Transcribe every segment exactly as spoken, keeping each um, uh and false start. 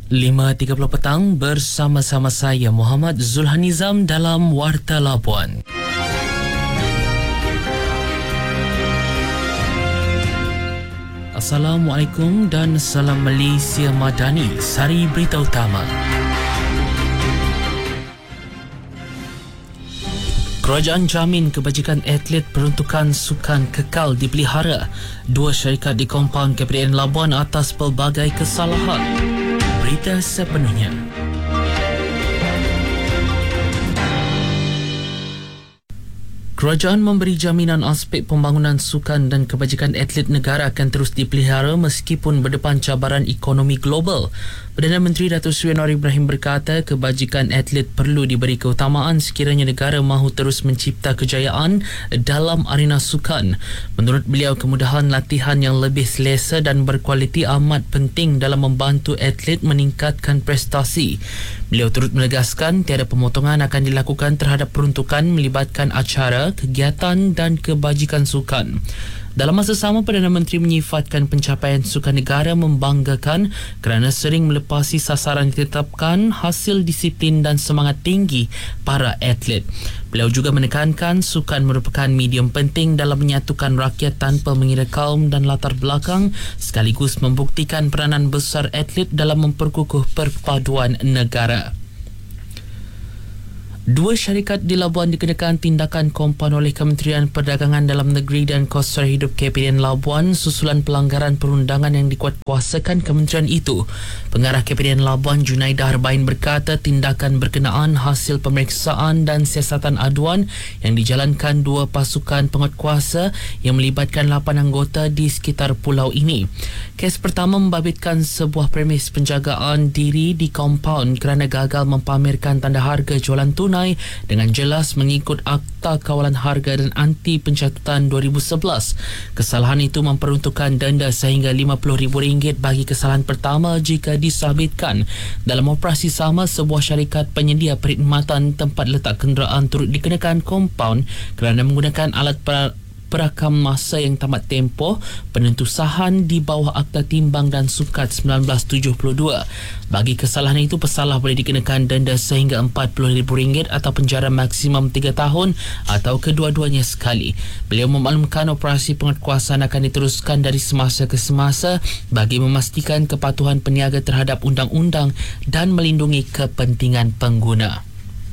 lima tiga puluh petang bersama-sama saya Muhammad Zulhanizam dalam Warta Labuan. Assalamualaikum dan salam Malaysia Madani. Sari berita utama. Kerajaan jamin kebajikan atlet peruntukan sukan kekal dipelihara. Dua syarikat di kompaun K P D N Labuan atas pelbagai kesalahan. Berita sepenuhnya. Kerajaan memberi jaminan aspek pembangunan sukan dan kebajikan atlet negara akan terus dipelihara meskipun berdepan cabaran ekonomi global. Perdana Menteri Datuk Seri Anwar Ibrahim berkata kebajikan atlet perlu diberi keutamaan sekiranya negara mahu terus mencipta kejayaan dalam arena sukan. Menurut beliau, kemudahan latihan yang lebih selesa dan berkualiti amat penting dalam membantu atlet meningkatkan prestasi. Beliau turut menegaskan tiada pemotongan akan dilakukan terhadap peruntukan melibatkan acara, kegiatan dan kebajikan sukan. Dalam masa sama, Perdana Menteri menyifatkan pencapaian sukan negara membanggakan kerana sering melepasi sasaran ditetapkan hasil disiplin dan semangat tinggi para atlet. Beliau juga menekankan sukan merupakan medium penting dalam menyatukan rakyat tanpa mengira kaum dan latar belakang, sekaligus membuktikan peranan besar atlet dalam memperkukuh perpaduan negara. Dua syarikat di Labuan dikenakan tindakan kompaun oleh Kementerian Perdagangan Dalam Negeri dan Kos Sara Hidup K P D N Labuan susulan pelanggaran perundangan yang dikuatkuasakan kementerian itu. Pengarah K P D N Labuan Junaidah Harbain berkata tindakan berkenaan hasil pemeriksaan dan siasatan aduan yang dijalankan dua pasukan penguatkuasa yang melibatkan lapan anggota di sekitar pulau ini. Kes pertama membabitkan sebuah premis penjagaan diri di kompaun kerana gagal mempamerkan tanda harga jualan tunai dengan jelas mengikut Akta Kawalan Harga dan Anti Pencatutan dua ribu sebelas. Kesalahan itu memperuntukkan denda sehingga lima puluh ribu ringgit bagi kesalahan pertama jika disabitkan. Dalam operasi sama, sebuah syarikat penyedia perkhidmatan tempat letak kenderaan turut dikenakan kompaun kerana menggunakan alat per- perakam masa yang tamat tempoh penentu sahan di bawah Akta Timbang dan Sukat sembilan belas tujuh puluh dua. Bagi kesalahan itu, pesalah boleh dikenakan denda sehingga empat puluh ribu ringgit atau penjara maksimum tiga tahun atau kedua-duanya sekali. Beliau memaklumkan operasi penguatkuasaan akan diteruskan dari semasa ke semasa bagi memastikan kepatuhan peniaga terhadap undang-undang dan melindungi kepentingan pengguna.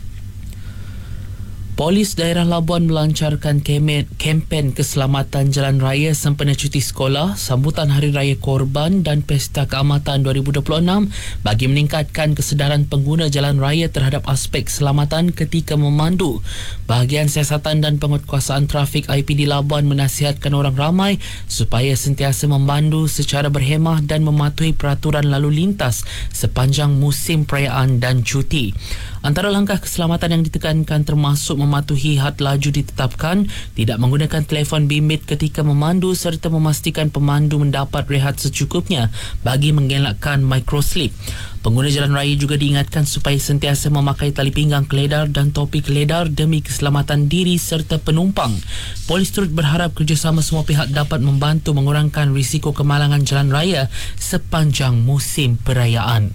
Polis daerah Labuan melancarkan kempen keselamatan jalan raya sempena cuti sekolah, sambutan Hari Raya Korban dan Pesta Keamatan dua ribu dua puluh enam bagi meningkatkan kesedaran pengguna jalan raya terhadap aspek keselamatan ketika memandu. Bahagian Siasatan dan Penguatkuasaan Trafik I P D Labuan menasihatkan orang ramai supaya sentiasa memandu secara berhemah dan mematuhi peraturan lalu lintas sepanjang musim perayaan dan cuti. Antara langkah keselamatan yang ditekankan termasuk mematuhi had laju ditetapkan, tidak menggunakan telefon bimbit ketika memandu serta memastikan pemandu mendapat rehat secukupnya bagi mengelakkan microslip. Pengguna jalan raya juga diingatkan supaya sentiasa memakai tali pinggang keledar dan topi keledar demi keselamatan diri serta penumpang. Polis turut berharap kerjasama semua pihak dapat membantu mengurangkan risiko kemalangan jalan raya sepanjang musim perayaan.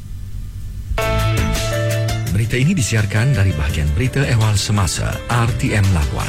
Berita ini disiarkan dari bahagian berita ehwal semasa R T M Labuan.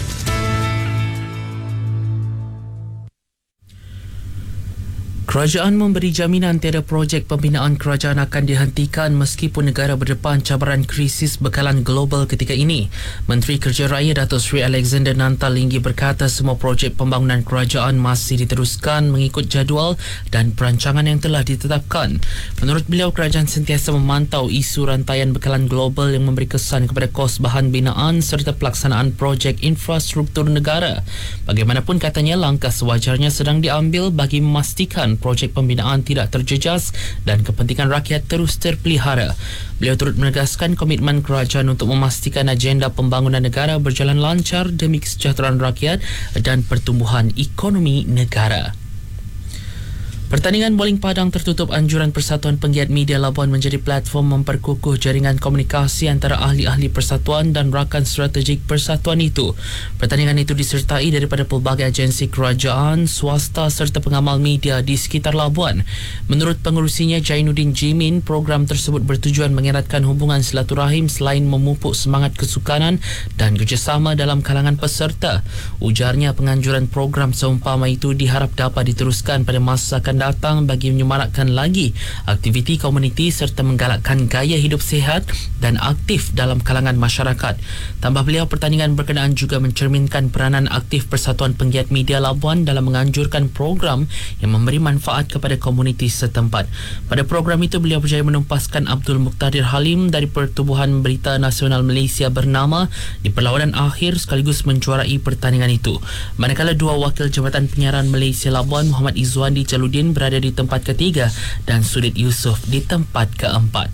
Kerajaan memberi jaminan tiada projek pembinaan kerajaan akan dihentikan meskipun negara berdepan cabaran krisis bekalan global ketika ini. Menteri Kerja Raya Datuk Seri Alexander Nantalinggi berkata semua projek pembangunan kerajaan masih diteruskan mengikut jadual dan perancangan yang telah ditetapkan. Menurut beliau, kerajaan sentiasa memantau isu rantaian bekalan global yang memberi kesan kepada kos bahan binaan serta pelaksanaan projek infrastruktur negara. Bagaimanapun, katanya, langkah sewajarnya sedang diambil bagi memastikan projek pembinaan tidak terjejas dan kepentingan rakyat terus terpelihara. Beliau turut menegaskan komitmen kerajaan untuk memastikan agenda pembangunan negara berjalan lancar demi kesejahteraan rakyat dan pertumbuhan ekonomi negara. Pertandingan bowling padang tertutup anjuran Persatuan Penggiat Media Labuan menjadi platform memperkukuh jaringan komunikasi antara ahli-ahli persatuan dan rakan strategik persatuan itu. Pertandingan itu disertai daripada pelbagai agensi kerajaan, swasta serta pengamal media di sekitar Labuan. Menurut pengurusinya Jainuddin Jimin, program tersebut bertujuan mengeratkan hubungan silaturahim selain memupuk semangat kesukanan dan kerjasama dalam kalangan peserta. Ujarnya penganjuran program seumpama itu diharap dapat diteruskan pada masa akan datang bagi menyemarakkan lagi aktiviti komuniti serta menggalakkan gaya hidup sihat dan aktif dalam kalangan masyarakat. Tambah beliau, pertandingan berkenaan juga mencerminkan peranan aktif Persatuan Penggiat Media Labuan dalam menganjurkan program yang memberi manfaat kepada komuniti setempat. Pada program itu, beliau berjaya menumpaskan Abdul Muqtadir Halim dari Pertubuhan Berita Nasional Malaysia bernama di perlawanan akhir sekaligus menjuarai pertandingan itu. Manakala dua wakil Jabatan Penyiaran Malaysia Labuan, Muhammad Izzuandi Jaludin, berada di tempat ketiga dan Sudit Yusof di tempat keempat.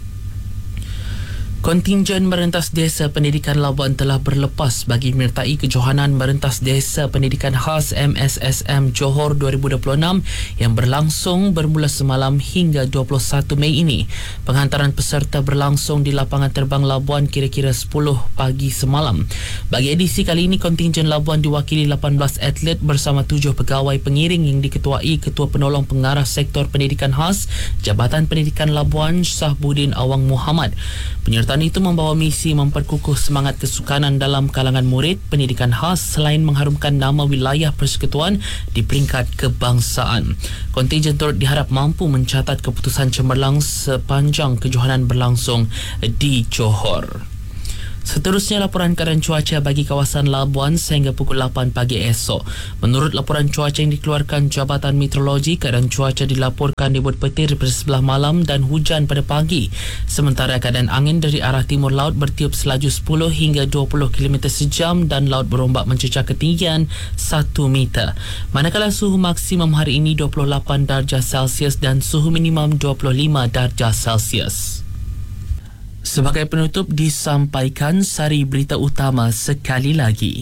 Kontingen Merentas Desa Pendidikan Labuan telah berlepas bagi menyertai kejohanan Merentas Desa Pendidikan Khas M S S M Johor dua ribu dua puluh enam yang berlangsung bermula semalam hingga dua puluh satu Mei ini. Penghantaran peserta berlangsung di lapangan terbang Labuan kira-kira sepuluh pagi semalam. Bagi edisi kali ini, kontingen Labuan diwakili lapan belas atlet bersama tujuh pegawai pengiring yang diketuai Ketua Penolong Pengarah Sektor Pendidikan Khas Jabatan Pendidikan Labuan Sahbudin Awang Muhammad. Penyertaan itu membawa misi memperkukuh semangat kesukanan dalam kalangan murid pendidikan khas selain mengharumkan nama wilayah persekutuan di peringkat kebangsaan. Kontingen turut diharap mampu mencatat keputusan cemerlang sepanjang kejohanan berlangsung di Johor. Seterusnya, laporan keadaan cuaca bagi kawasan Labuan sehingga pukul lapan pagi esok. Menurut laporan cuaca yang dikeluarkan Jabatan Meteorologi, keadaan cuaca dilaporkan dibut petir pada sebelah malam dan hujan pada pagi. Sementara keadaan angin dari arah timur laut bertiup selaju sepuluh hingga dua puluh kilometer sejam dan laut berombak mencecah ketinggian satu meter. Manakala suhu maksimum hari ini dua puluh lapan darjah Celsius dan suhu minimum dua puluh lima darjah Celsius. Sebagai penutup, disampaikan sari berita utama sekali lagi.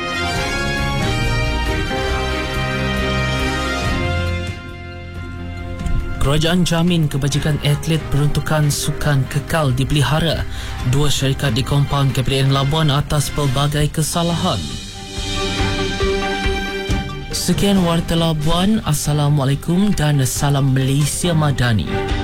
Kerajaan jamin kebajikan atlet peruntukan sukan kekal dipelihara. Dua syarikat di kompaun K P D N Labuan atas pelbagai kesalahan. Sekian Warta Labuan. Assalamualaikum dan salam Malaysia Madani.